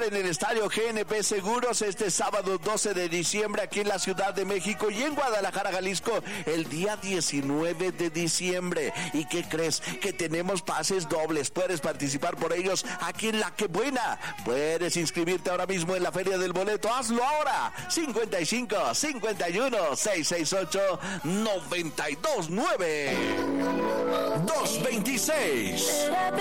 estar en el Estadio GNP Seguros este sábado 12 de diciembre aquí en la Ciudad de México y en Guadalajara, Jalisco, el día 19 de diciembre. ¿Y qué crees? Que tenemos pases dobles. Puedes participar por ellos aquí en La Que Buena. Puedes inscribirte ahora mismo en la Feria del Boleto. Hazlo ahora. 55 51 668 929 226.